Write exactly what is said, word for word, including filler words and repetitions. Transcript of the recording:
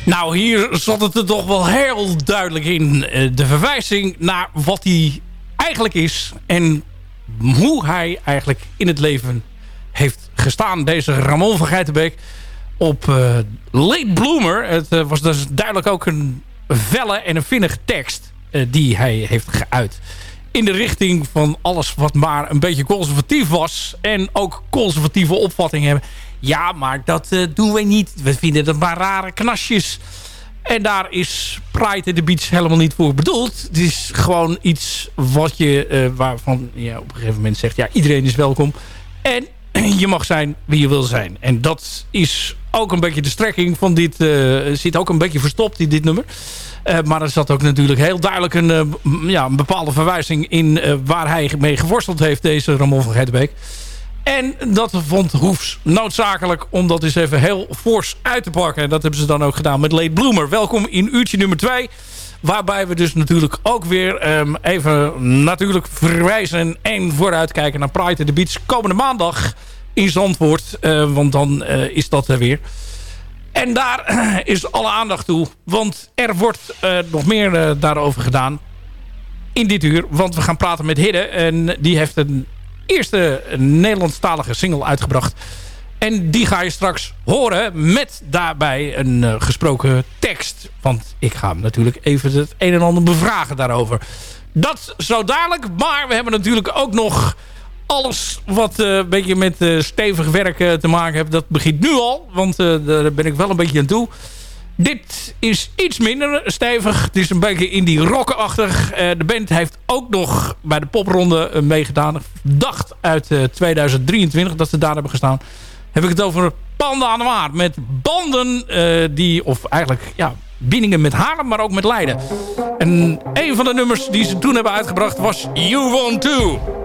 Nou, hier zat het er toch wel heel duidelijk in. De verwijzing naar wat hij eigenlijk is. En hoe hij eigenlijk in het leven heeft gestaan. Deze Ramon van Geitenbeek op uh, Late Bloomer. Het uh, was dus duidelijk ook een felle en een vinnige tekst uh, die hij heeft geuit. In de richting van alles wat maar een beetje conservatief was. En ook conservatieve opvattingen hebben. Ja, maar dat uh, doen wij niet. We vinden dat maar rare knasjes. En daar is Pride at the Beach helemaal niet voor bedoeld. Het is gewoon iets wat je, uh, waarvan je op een gegeven moment zegt... ja, iedereen is welkom. En je mag zijn wie je wil zijn. En dat is ook een beetje de strekking van dit... Uh, zit ook een beetje verstopt in dit nummer. Uh, maar er zat ook natuurlijk heel duidelijk een, uh, ja, een bepaalde verwijzing in... Uh, waar hij mee geworsteld heeft, deze Ramon van Geitenbeek. En dat vond Hoefs noodzakelijk om dat eens even heel fors uit te pakken. En dat hebben ze dan ook gedaan met Late Bloomer. Welkom in uurtje nummer twee. Waarbij we dus natuurlijk ook weer um, even natuurlijk verwijzen en vooruitkijken naar Pride at the Beach. Komende maandag in Zandvoort. Uh, want dan uh, is dat er weer. En daar uh, is alle aandacht toe. Want er wordt uh, nog meer uh, daarover gedaan in dit uur. Want we gaan praten met Hidde. En die heeft een eerste Nederlandstalige single uitgebracht. En die ga je straks horen met daarbij een uh, gesproken tekst. Want ik ga hem natuurlijk even het een en ander bevragen daarover. Dat zo dadelijk. Maar we hebben natuurlijk ook nog alles wat uh, een beetje met uh, stevig werk uh, te maken heeft. Dat begint nu al. Want uh, daar ben ik wel een beetje aan toe. Dit is iets minder stevig. Het is een beetje indie rockachtig. Uh, de band heeft ook nog bij de popronde uh, meegedaan. Ik dacht uit uh, tweeduizend drieëntwintig dat ze daar hebben gestaan. Heb ik het over Panda aan de Maar. Met banden uh, die, of eigenlijk ja, bindingen met Haarlem, maar ook met Leiden. En een van de nummers die ze toen hebben uitgebracht was You Want To.